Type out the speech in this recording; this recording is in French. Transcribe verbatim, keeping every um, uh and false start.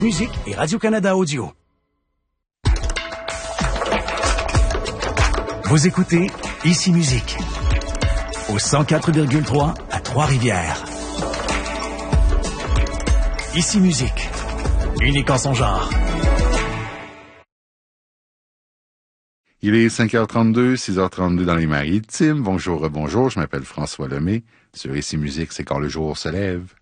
Musique et Radio-Canada Audio. Vous écoutez Ici Musique au cent quatre virgule trois à Trois-Rivières. Ici Musique, unique en son genre. Il est cinq heures trente-deux, six heures trente-deux dans les Maritimes. Bonjour, bonjour, je m'appelle François Lemay. Sur Ici Musique, c'est quand le jour se lève.